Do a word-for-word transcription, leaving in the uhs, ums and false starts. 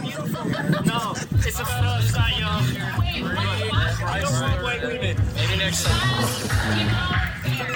No, it's about us, not y'all. I don't want white women. Maybe next time.